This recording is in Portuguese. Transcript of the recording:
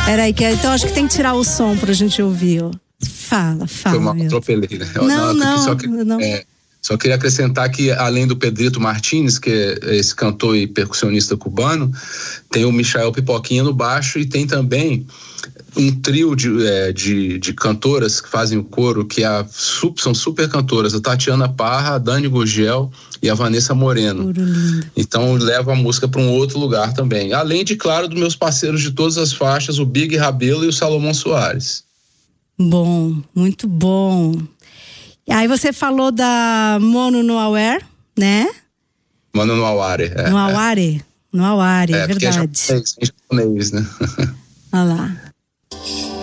Peraí, então acho que tem que tirar o som pra gente ouvir, ó. Fala. Foi mal, atropelei, né? Não. Só queria acrescentar que, além do Pedrito Martínez, que é esse cantor e percussionista cubano, tem o Michael Pipoquinha no baixo e tem também um trio de cantoras que fazem o coro, que são super cantoras, a Tatiana Parra, a Dani Gugel e a Vanessa Moreno. Então leva a música para um outro lugar também. Além de, claro, dos meus parceiros de todas as faixas, o Big Rabelo e o Salomão Soares. Bom, muito bom. Aí você falou da Mono no Aware, né? Mono no Aware. No Aware, é verdade. Porque é japonês, né? Olha lá.